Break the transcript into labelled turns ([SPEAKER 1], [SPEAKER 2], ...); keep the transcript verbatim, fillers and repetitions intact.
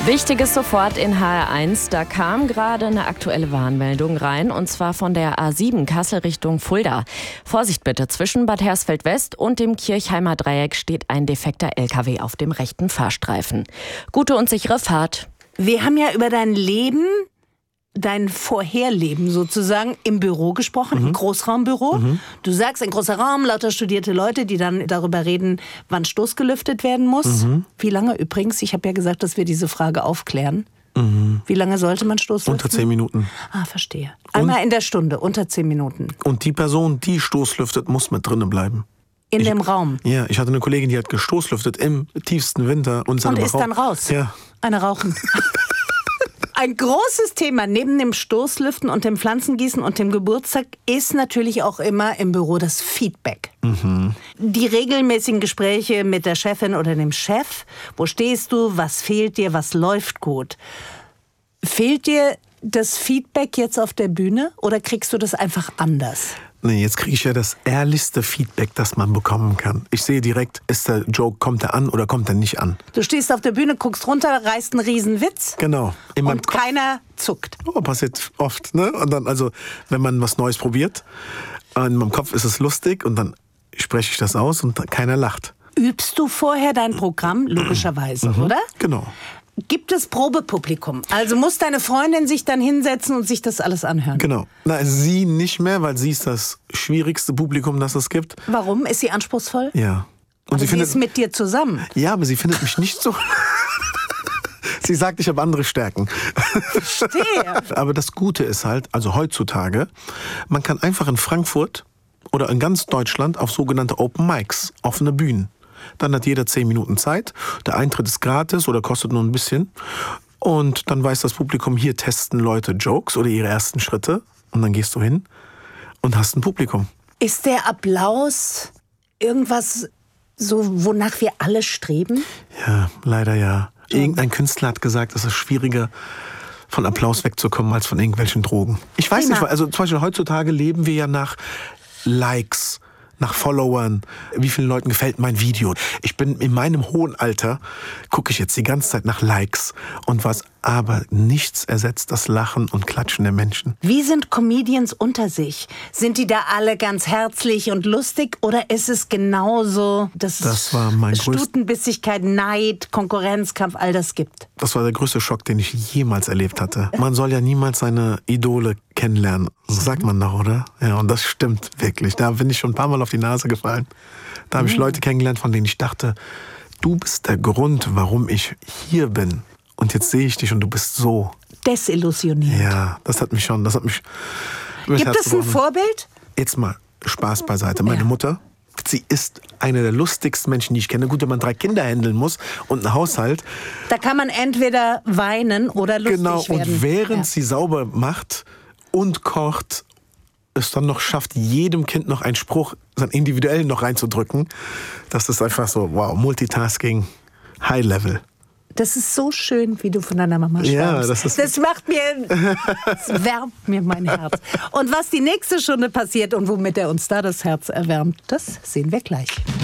[SPEAKER 1] Wichtiges sofort in H R eins. Da kam gerade eine aktuelle Warnmeldung rein, und zwar von der A sieben Kassel Richtung Fulda. Vorsicht bitte, zwischen Bad Hersfeld-West und dem Kirchheimer Dreieck steht ein defekter L K W auf dem rechten Fahrstreifen. Gute und sichere Fahrt.
[SPEAKER 2] Wir haben ja über dein Leben, dein Vorherleben sozusagen im Büro gesprochen, mhm. im Großraumbüro. Mhm. Du sagst, ein großer Raum, lauter studierte Leute, die dann darüber reden, wann Stoß gelüftet werden muss. Mhm. Wie lange übrigens? Ich habe ja gesagt, dass wir diese Frage aufklären. Mhm. Wie lange sollte man Stoß lüften?
[SPEAKER 3] Unter zehn Minuten.
[SPEAKER 2] Ah, verstehe. Einmal und, in der Stunde, unter zehn Minuten.
[SPEAKER 3] Und die Person, die Stoß lüftet, muss mit drinnen bleiben.
[SPEAKER 2] In
[SPEAKER 3] ich,
[SPEAKER 2] dem Raum?
[SPEAKER 3] Ja, ich hatte eine Kollegin, die hat gestoßlüftet im tiefsten Winter. Und,
[SPEAKER 2] und ist Raum. Dann raus?
[SPEAKER 3] Ja.
[SPEAKER 2] Eine rauchen. Ein großes Thema neben dem Stoßlüften und dem Pflanzengießen und dem Geburtstag ist natürlich auch immer im Büro das Feedback. Mhm. Die regelmäßigen Gespräche mit der Chefin oder dem Chef. Wo stehst du? Was fehlt dir? Was läuft gut? Fehlt dir das Feedback jetzt auf der Bühne oder kriegst du das einfach anders?
[SPEAKER 3] Nee, jetzt kriege ich ja das ehrlichste Feedback, das man bekommen kann. Ich sehe direkt, ist der Joke, kommt er an oder kommt er nicht an?
[SPEAKER 2] Du stehst auf der Bühne, guckst runter, reißt einen Riesenwitz.
[SPEAKER 3] Genau. In
[SPEAKER 2] und keiner zuckt.
[SPEAKER 3] Oh, passiert oft, ne? Und dann, also, wenn man was Neues probiert, in meinem Kopf ist es lustig und dann spreche ich das aus und keiner lacht.
[SPEAKER 2] Übst du vorher dein Programm? Logischerweise, mhm. oder?
[SPEAKER 3] Genau.
[SPEAKER 2] Gibt es Probepublikum? Also muss deine Freundin sich dann hinsetzen und sich das alles anhören?
[SPEAKER 3] Genau. Na, sie nicht mehr, weil sie ist das schwierigste Publikum, das es gibt.
[SPEAKER 2] Warum? Ist sie anspruchsvoll?
[SPEAKER 3] Ja.
[SPEAKER 2] Und sie, sie findet, ist mit dir zusammen?
[SPEAKER 3] Ja, aber sie findet mich nicht so... Sie sagt, ich habe andere Stärken.
[SPEAKER 2] Verstehe.
[SPEAKER 3] Aber das Gute ist halt, also heutzutage, man kann einfach in Frankfurt oder in ganz Deutschland auf sogenannte Open Mics, offene Bühnen. Dann hat jeder zehn Minuten Zeit. Der Eintritt ist gratis oder kostet nur ein bisschen. Und dann weiß das Publikum, hier testen Leute Jokes oder ihre ersten Schritte. Und dann gehst du hin und hast ein Publikum.
[SPEAKER 2] Ist der Applaus irgendwas, so wonach wir alle streben?
[SPEAKER 3] Ja, leider ja. Irgendein Künstler hat gesagt, es ist schwieriger, von Applaus wegzukommen, als von irgendwelchen Drogen. Ich weiß Prima. nicht, also zum Beispiel heutzutage leben wir ja nach Likes, nach Followern, wie vielen Leuten gefällt mein Video. Ich bin in meinem hohen Alter, gucke ich jetzt die ganze Zeit nach Likes und was, aber nichts ersetzt das Lachen und Klatschen der Menschen.
[SPEAKER 2] Wie sind Comedians unter sich? Sind die da alle ganz herzlich und lustig oder ist es genauso, dass
[SPEAKER 3] das war mein
[SPEAKER 2] es Stutenbissigkeit, Neid, Konkurrenzkampf, all das gibt?
[SPEAKER 3] Das war der größte Schock, den ich jemals erlebt hatte. Man soll ja niemals seine Idole kennenlernen, sagt man doch, oder? Ja, und das stimmt wirklich. Da bin ich schon ein paar Mal auf die Nase gefallen. Da habe ich Leute kennengelernt, von denen ich dachte, du bist der Grund, warum ich hier bin. Und jetzt sehe ich dich und du bist so.
[SPEAKER 2] Desillusioniert.
[SPEAKER 3] Ja, das hat mich schon, das hat mich...
[SPEAKER 2] Gibt es ein Vorbild?
[SPEAKER 3] Jetzt mal Spaß beiseite. Meine ja. Mutter, sie ist eine der lustigsten Menschen, die ich kenne. Gut, wenn man drei Kinder handeln muss und einen Haushalt.
[SPEAKER 2] Da kann man entweder weinen oder lustig
[SPEAKER 3] genau,
[SPEAKER 2] werden.
[SPEAKER 3] Genau, und während
[SPEAKER 2] ja.
[SPEAKER 3] sie sauber macht und kocht, es dann noch schafft, jedem Kind noch einen Spruch, seinen individuellen noch reinzudrücken, das ist einfach so, wow, Multitasking, High Level.
[SPEAKER 2] Das ist so schön, wie du von deiner Mama schreibst.
[SPEAKER 3] Ja, das ist
[SPEAKER 2] das macht mir, das wärmt mir mein Herz. Und was die nächste Stunde passiert und womit er uns da das Herz erwärmt, das sehen wir gleich.